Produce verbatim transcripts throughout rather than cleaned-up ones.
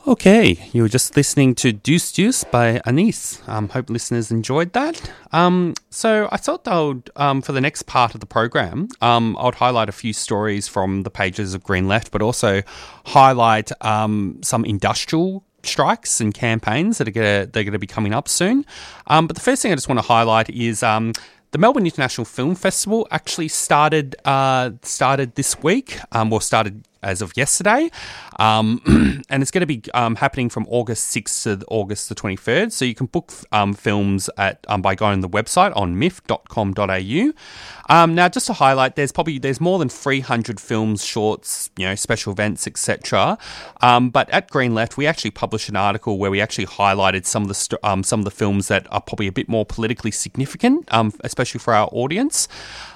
Okay, you were just listening to Deuce Deuce by Anis. Um, hope listeners enjoyed that. Um, so I thought I would, um, for the next part of the program, um, I would highlight a few stories from the pages of Green Left, but also highlight um, some industrial strikes and campaigns that are going they're going to be coming up soon. Um, but the first thing I just want to highlight is um, the Melbourne International Film Festival actually started uh, started this week, um, or started as of yesterday, um, and it's going to be um, happening from August sixth to August the twenty-third. So you can book um, films at um, by going to the website on m i f dot com dot a u. Um, now, just to highlight, there's probably there's more than three hundred films, shorts, you know, special events, et cetera. Um, but at Green Left, we actually published an article where we actually highlighted some of the st- um, some of the films that are probably a bit more politically significant, um, especially for our audience.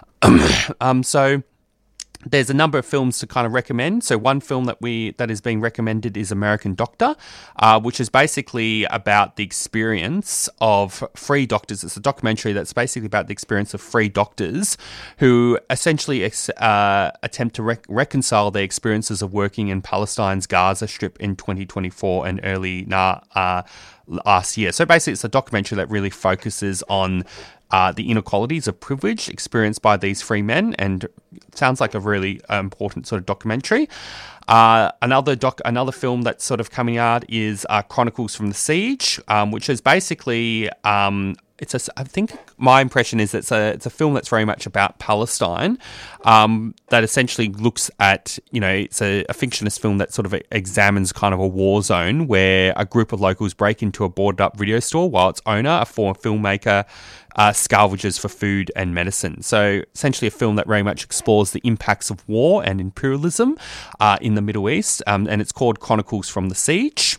um, so. There's a number of films to kind of recommend. So one film that we that is being recommended is American Doctor, uh, which is basically about the experience of free doctors. It's a documentary that's basically about the experience of free doctors who essentially ex- uh, attempt to rec- reconcile their experiences of working in Palestine's Gaza Strip in twenty twenty-four and early na- uh, last year. So basically, it's a documentary that really focuses on Uh, the inequalities of privilege experienced by these free men, and sounds like a really uh, important sort of documentary. Uh, another doc, another film that's sort of coming out is uh, Chronicles from the Siege, um, which is basically um, it's a. I think my impression is it's a it's a film that's very much about Palestine, um, that essentially looks at, you know, it's a, a fictionist film that sort of examines kind of a war zone where a group of locals break into a boarded up video store while its owner, a former filmmaker, Uh, salvages for food and medicine. So essentially a film that very much explores the impacts of war and imperialism uh, in the Middle East, um, and it's called Chronicles from the Siege.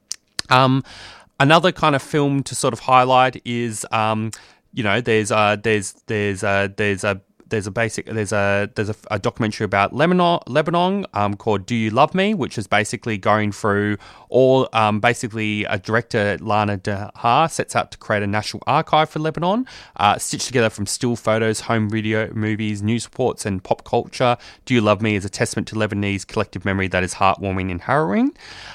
Um, another kind of film to sort of highlight is, um, you know, there's uh, there's there's uh, there's a There's a basic there's a there's a, a documentary about Lebanon Lebanon um, called Do You Love Me, which is basically going through all um, basically a director, Lana Dehar, sets out to create a national archive for Lebanon, uh, stitched together from still photos, home video, movies, news reports, and pop culture. Do You Love Me is a testament to Lebanese collective memory that is heartwarming and harrowing.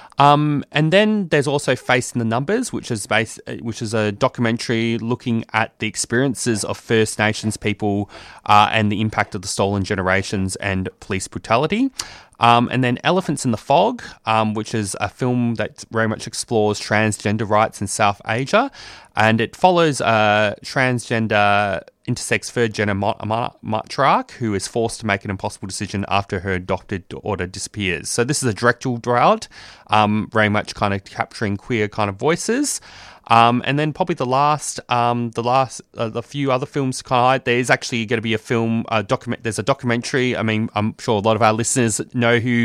Um, and then there's also Face in the Numbers, which is based, which is a documentary looking at the experiences of First Nations people uh, and the impact of the stolen generations and police brutality. Um, and then Elephants in the Fog, um, which is a film that very much explores transgender rights in South Asia, and it follows a transgender intersex third-gender matriarch who is forced to make an impossible decision after her adopted daughter disappears. So this is a directorial drought, um, very much kind of capturing queer kind of voices. Um, and then probably the last, um, the last, uh, the few other films kind of highlight. There's actually going to be a film, a document. There's a documentary. I mean, I'm sure a lot of our listeners know who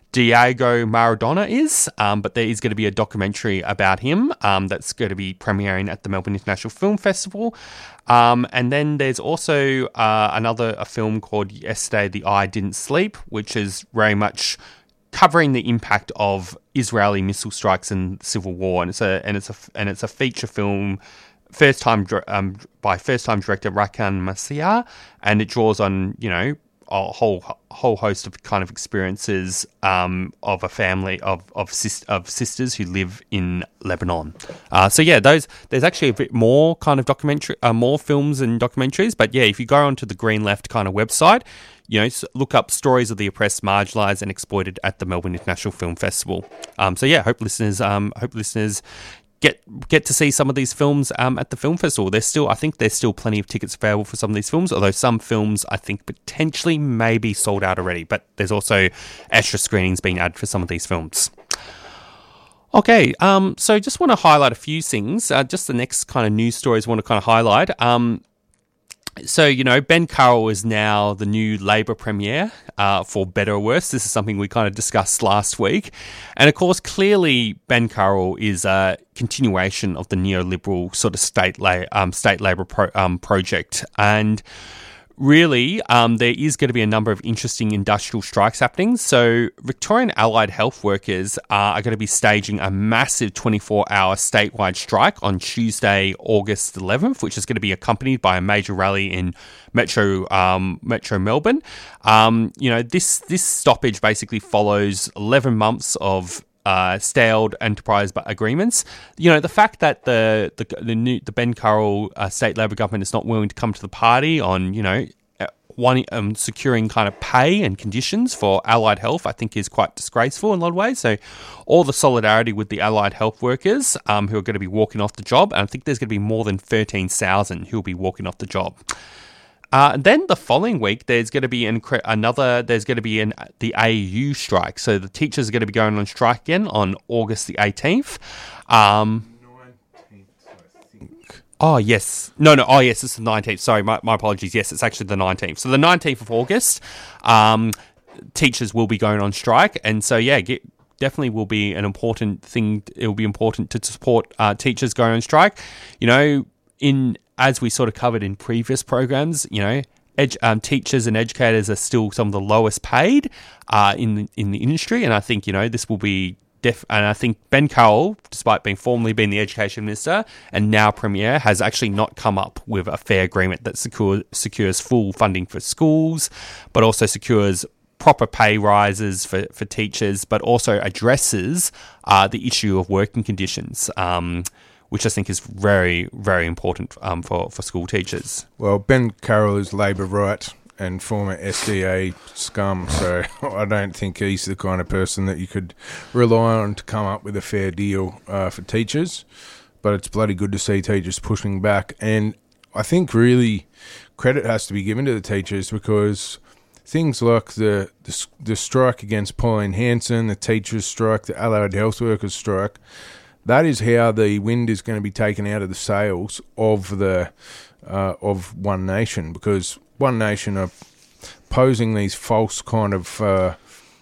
Diego Maradona is, um, but there is going to be a documentary about him um, that's going to be premiering at the Melbourne International Film Festival. Um, and then there's also uh, another a film called Yesterday the Eye Didn't Sleep, which is very much covering the impact of Israeli missile strikes and civil war, and it's a and it's a and it's a feature film, first time um, by first time director Rakan Masia, and it draws on, you know, a whole whole host of kind of experiences um, of a family of of, sis- of sisters who live in Lebanon. Uh, so yeah, those there's actually a bit more kind of documentary, uh, more films and documentaries. But yeah, if you go onto the Green Left kind of website, you know, look up stories of the oppressed, marginalised, and exploited at the Melbourne International Film Festival. Um, so yeah, hope listeners, um, hope listeners. Get get to see some of these films um, at the film festival. There's still, I think, there's still plenty of tickets available for some of these films. Although some films, I think, potentially may be sold out already. But there's also extra screenings being added for some of these films. Okay, um, so just want to highlight a few things. Uh, just the next kind of news stories I want to kind of highlight. Um, So, you know, Ben Carroll is now the new Labor Premier, uh, for better or worse. This is something we kind of discussed last week. And of course, clearly Ben Carroll is a continuation of the neoliberal sort of state la- um, state labour pro- um, project. And really, um, there is going to be a number of interesting industrial strikes happening. So Victorian allied health workers uh, are going to be staging a massive twenty-four hour statewide strike on Tuesday, August eleventh, which is going to be accompanied by a major rally in Metro um, Metro Melbourne. Um, you know, this this stoppage basically follows eleven months of uh, stalled enterprise agreements. You know, the fact that the the the, new, the Ben Currell uh, state Labor government is not willing to come to the party on, you know, one um, securing kind of pay and conditions for allied health, I think is quite disgraceful in a lot of ways. So all the solidarity with the allied health workers um, who are going to be walking off the job, and I think there's going to be more than thirteen thousand who will be walking off the job. Uh, then the following week, there's going to be an, another, there's going to be an, the A U strike. So the teachers are going to be going on strike again on August the eighteenth. Um, Oh, yes. No, no. Oh, yes, it's the nineteenth. Sorry, my, my apologies. Yes, it's actually the nineteenth. So the nineteenth of August, um, teachers will be going on strike. And so, yeah, get, definitely will be an important thing. It will be important to support uh, teachers going on strike. You know, in as we sort of covered in previous programs, you know, edu- um, teachers and educators are still some of the lowest paid uh, in, the, in the industry. And I think, you know, this will be Def- and I think Ben Currell, despite being formerly being the education minister and now premier, has actually not come up with a fair agreement that secure, secures full funding for schools, but also secures proper pay rises for, for teachers, but also addresses uh, the issue of working conditions, um, which I think is very, very important um, for, for school teachers. Well, Ben Currell is Labor right and former S D A scum, so I don't think he's the kind of person that you could rely on to come up with a fair deal uh, for teachers. But it's bloody good to see teachers pushing back, and I think really credit has to be given to the teachers because things like the the, the strike against Pauline Hanson, the teachers' strike, the allied health workers' strike, that is how the wind is going to be taken out of the sails of the uh, of One Nation, because One Nation are posing these false kind of uh,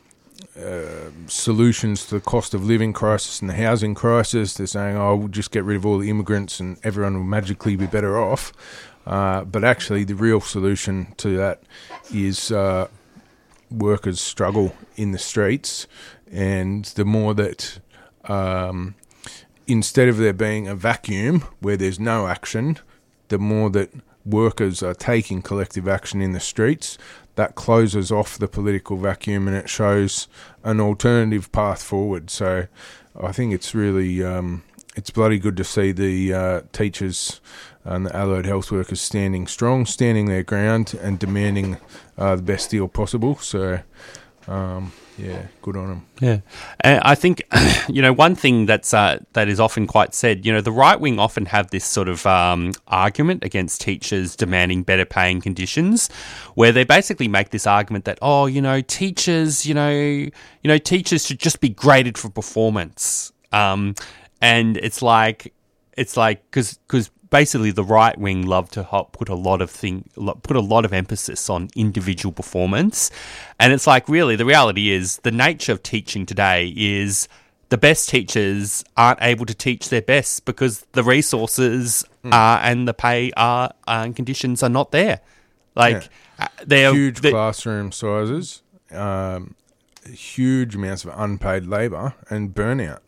uh, solutions to the cost of living crisis and the housing crisis. They're saying, oh, we'll just get rid of all the immigrants and everyone will magically be better off. Uh, but actually the real solution to that is uh, workers struggle in the streets, and the more that um, instead of there being a vacuum where there's no action, the more that workers are taking collective action in the streets, that closes off the political vacuum and it shows an alternative path forward. So I think it's really, um, it's bloody good to see the uh, teachers and the allied health workers standing strong, standing their ground and demanding uh, the best deal possible. So, um, yeah, good on them. Yeah, and I think, you know, one thing that's uh, that is often quite said, you know, the right wing often have this sort of um, argument against teachers demanding better paying conditions, where they basically make this argument that, oh, you know, teachers, you know, you know, teachers should just be graded for performance, um, and it's like, it's like because because. Basically, the right wing love to put a lot of thing, put a lot of emphasis on individual performance, and it's like really the reality is the nature of teaching today is the best teachers aren't able to teach their best because the resources mm. uh, and the pay are uh, and conditions are not there. Like yeah. they're huge they're, classroom sizes, um, huge amounts of unpaid labour, and burnout.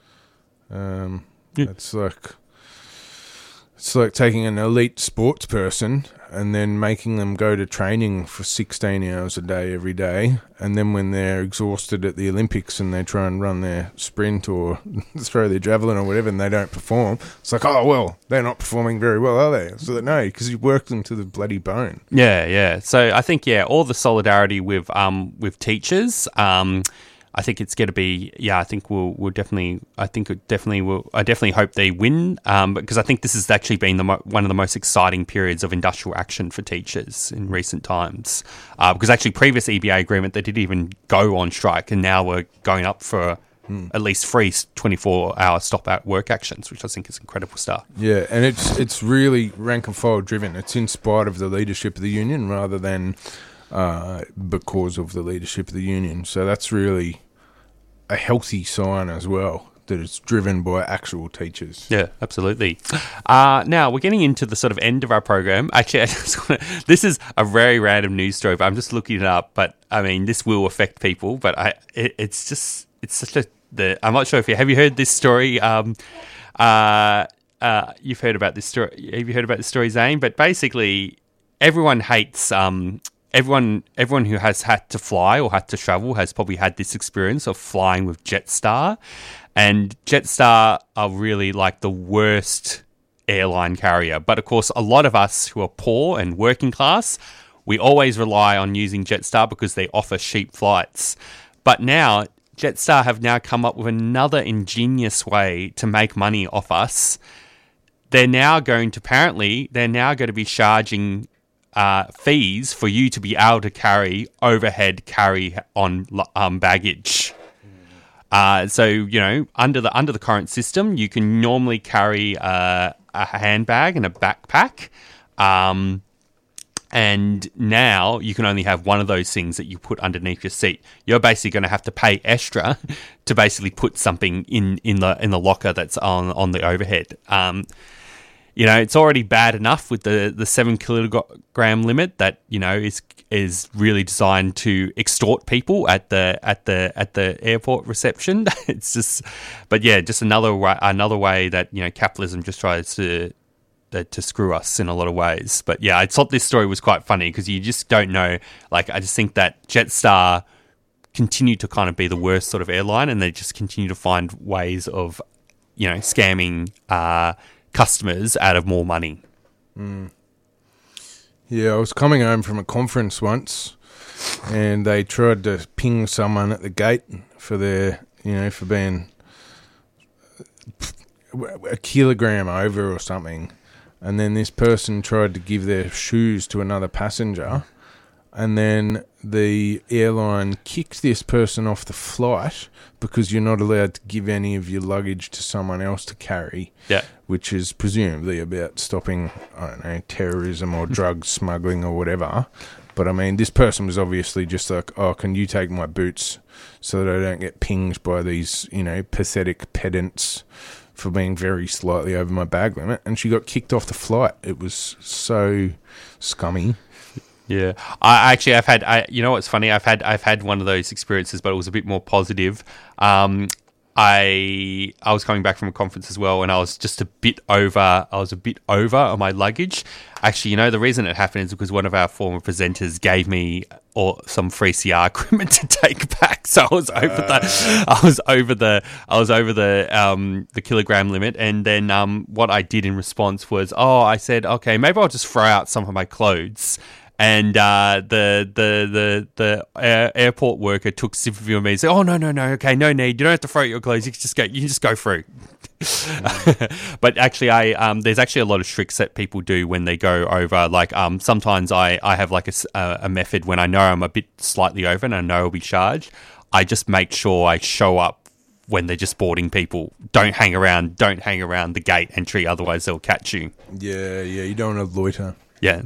Um, yeah. It's like. It's like taking an elite sports person and then making them go to training for sixteen hours a day every day, and then when they're exhausted at the Olympics and they try and run their sprint or throw their javelin or whatever and they don't perform, it's like, oh, well, they're not performing very well, are they? So that, no, because you worked them to the bloody bone. Yeah, yeah. So I think, yeah, all the solidarity with um with teachers, um I think it's going to be, yeah, I think we'll, we'll definitely, I think it definitely will, I definitely hope they win, um, because I think this has actually been the mo- one of the most exciting periods of industrial action for teachers in recent times. Uh, because actually previous E B A agreement, they didn't even go on strike, and now we're going up for mm. at least three twenty-four hour stop at work actions, which I think is incredible stuff. Yeah, and it's, it's really rank and file driven. It's in spite of the leadership of the union rather than uh, because of the leadership of the union. So that's really a healthy sign as well, that it's driven by actual teachers. Yeah, absolutely. Uh, now, we're getting into the sort of end of our program. Actually, I just wanna, this is a very random news story, but I'm just looking it up. But, I mean, this will affect people, but I it, it's just, it's such a, the, I'm not sure if you, have you heard this story? Um, uh, uh, you've heard about this story. Have you heard about this story, Zane? But basically, everyone hates... Um, everyone everyone who has had to fly or had to travel has probably had this experience of flying with Jetstar. And Jetstar are really like the worst airline carrier. But of course, a lot of us who are poor and working class, we always rely on using Jetstar because they offer cheap flights. But now, Jetstar have now come up with another ingenious way to make money off us. They're now going to, apparently, they're now going to be charging uh, fees for you to be able to carry overhead carry on um, baggage. Uh, so, you know, under the under the current system, you can normally carry uh, a handbag and a backpack. Um, and now you can only have one of those things that you put underneath your seat. You're basically going to have to pay extra to basically put something in, in the in the locker that's on, on the overhead. Um, you know, it's already bad enough with the, the seven kilogram limit that, you know, is is really designed to extort people at the at the at the airport reception. It's just, but yeah, just another way, another way that, you know, capitalism just tries to to screw us in a lot of ways. But yeah, I thought this story was quite funny because you just don't know. Like, I just think that Jetstar continue to kind of be the worst sort of airline, and they just continue to find ways of, you know, scamming uh, customers out of more money. Mm. Yeah, I was coming home from a conference once, and they tried to ping someone at the gate for their, you know, for being a kilogram over or something. And then this person tried to give their shoes to another passenger, and then the airline kicked this person off the flight because you're not allowed to give any of your luggage to someone else to carry. Yeah. Which is presumably about stopping, I don't know, terrorism or drug smuggling or whatever. But I mean, this person was obviously just like, oh, can you take my boots so that I don't get pinged by these, you know, pathetic pedants for being very slightly over my bag limit? And she got kicked off the flight. It was so scummy. Yeah, I actually I've had I, you know what's funny? I've had I've had one of those experiences, but it was a bit more positive. Um, I I was coming back from a conference as well, and I was just a bit over. I was a bit over on my luggage. Actually, you know, the reason it happened is because one of our former presenters gave me or some free C R equipment to take back. So I was over uh. the, I was over the, I was over the, um, the kilogram limit. And then, um, what I did in response was, oh, I said, okay, maybe I'll just throw out some of my clothes. And uh, the the the the uh, airport worker took sympathy on me and said, "Oh no no no, okay, no need. You don't have to throw out your clothes. You can just go. You can just go through." But actually, I um, there's actually a lot of tricks that people do when they go over. Like um, sometimes I, I have like a, a method when I know I'm a bit slightly over and I know I'll be charged. I just make sure I show up when they're just boarding people. Don't hang around. Don't hang around the gate entry. Otherwise, they'll catch you. Yeah, yeah. You don't want to loiter. Yeah.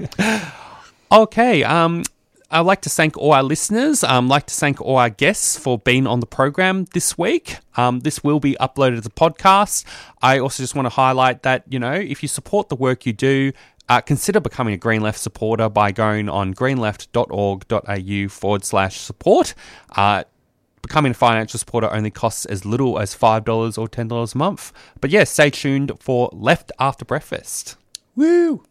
Okay, um, I'd like to thank all our listeners. I'd um, like to thank all our guests for being on the program this week. Um, this will be uploaded as a podcast. I also just want to highlight that, you know, if you support the work you do, uh, consider becoming a Green Left supporter by going on greenleft.org.au forward slash support. Uh, becoming a financial supporter only costs as little as five dollars or ten dollars a month. But yeah, stay tuned for Left After Breakfast. Woo!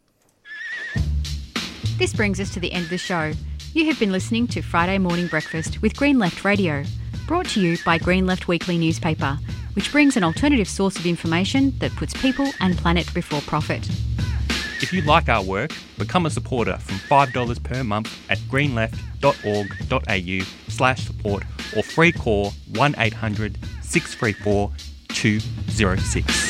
This brings us to the end of the show. You have been listening to Friday Morning Breakfast with Green Left Radio, brought to you by Green Left Weekly newspaper, which brings an alternative source of information that puts people and planet before profit. If you like our work, become a supporter from five dollars per month at greenleft.org.au slash support or free call one eight hundred six three four two zero six.